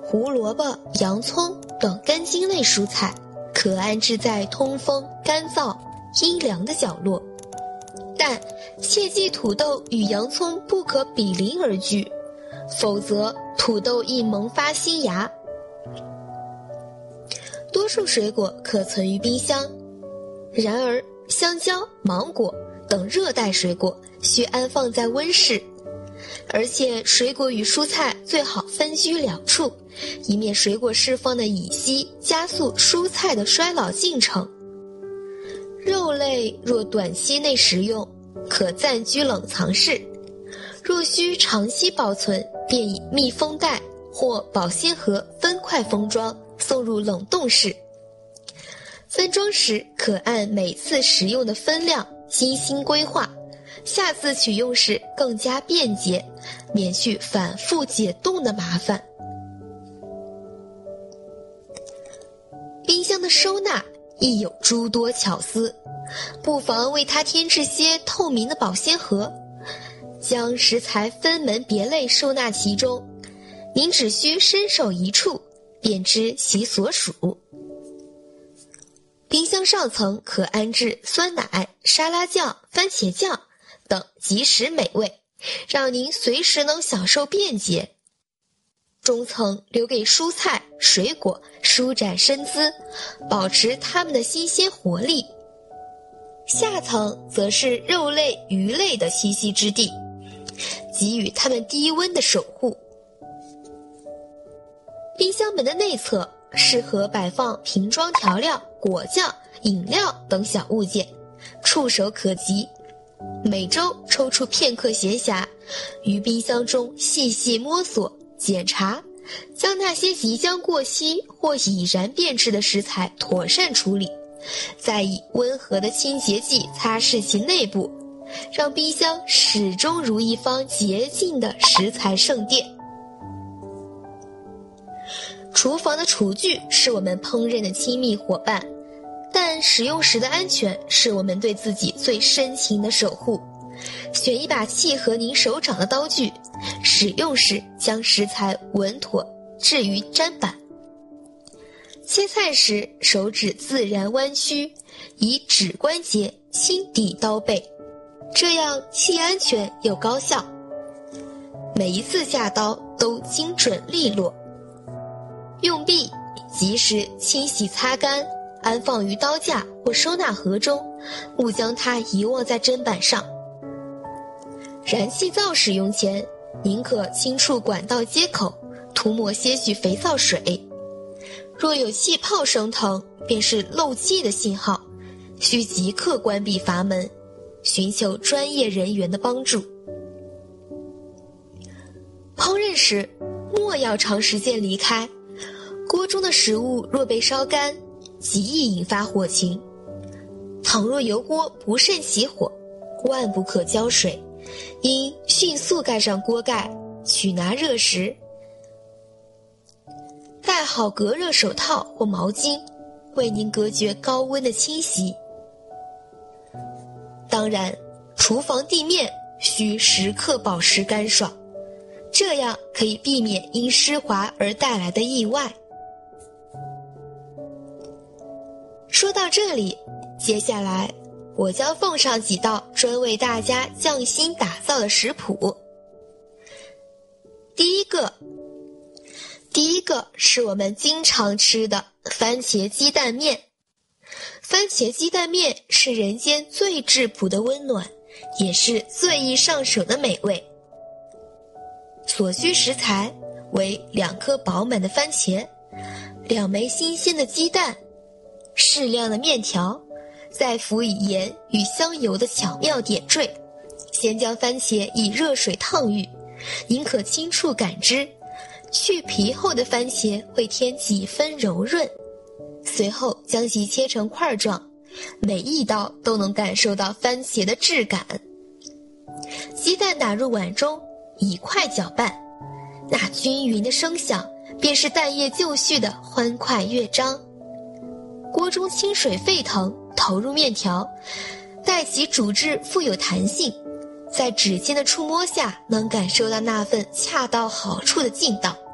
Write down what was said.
胡萝卜、洋葱等根茎类蔬菜，可安置在通风、干燥、阴凉的角落。但切记土豆与洋葱不可比邻而居，否则土豆易萌发新芽。多数水果可存于冰箱，然而香蕉、芒果等热带水果需安放在温室，而且水果与蔬菜最好分居两处，以免水果释放的乙烯加速蔬菜的衰老进程。肉类若短期内食用，可暂居冷藏室，若需长期保存，便以密封袋或保鲜盒分块封装，送入冷冻室。分装时可按每次食用的分量精心规划，下次取用时更加便捷，免去反复解冻的麻烦。冰箱的收纳亦有诸多巧思，不妨为它添置些透明的保鲜盒，将食材分门别类收纳其中，您只需伸手一触，便知其所属。冰箱上层可安置酸奶、沙拉酱、番茄酱等即食美味，让您随时能享受便捷。中层留给蔬菜、水果舒展身姿，保持它们的新鲜活力。下层则是肉类、鱼类的栖息之地，给予它们低温的守护。冰箱门的内侧适合摆放瓶装调料、果酱、饮料等小物件，触手可及。每周抽出片刻闲暇，于冰箱中细细摸索、检查，将那些即将过期或已然变质的食材妥善处理，再以温和的清洁剂擦拭其内部，让冰箱始终如一方洁净的食材圣殿。厨房的厨具是我们烹饪的亲密伙伴，但使用时的安全是我们对自己最深情的守护。选一把契合您手掌的刀具，使用时将食材稳妥置于砧板。切菜时手指自然弯曲，以指关节轻抵刀背，这样既安全又高效。每一次下刀都精准利落。用毕及时清洗擦干，安放于刀架或收纳盒中，勿将它遗忘在砧板上。燃气灶使用前，您可轻触管道接口，涂抹些许肥皂水。若有气泡升腾，便是漏气的信号，需即刻关闭阀门，寻求专业人员的帮助。烹饪时，莫要长时间离开，锅中的食物若被烧干，极易引发火情。倘若油锅不慎起火，万不可浇水，应迅速盖上锅盖，取拿热食。戴好隔热手套或毛巾，为您隔绝高温的侵袭。当然，厨房地面需时刻保持干爽，这样可以避免因湿滑而带来的意外。说到这里，接下来我将奉上几道专为大家匠心打造的食谱。第一个是我们经常吃的番茄鸡蛋面。番茄鸡蛋面是人间最质朴的温暖，也是最易上手的美味。所需食材为2颗饱满的番茄，2枚新鲜的鸡蛋，适量的面条，再辅以盐与香油的巧妙点缀。先将番茄以热水烫浴，您可轻触感知，去皮后的番茄会添几分柔润。随后将其切成块状，每一刀都能感受到番茄的质感。鸡蛋打入碗中，以快搅拌，那均匀的声响便是蛋液就绪的欢快乐章。锅中清水沸腾，投入面条，待其煮至富有弹性，在指尖的触摸下能感受到那份恰到好处的劲道。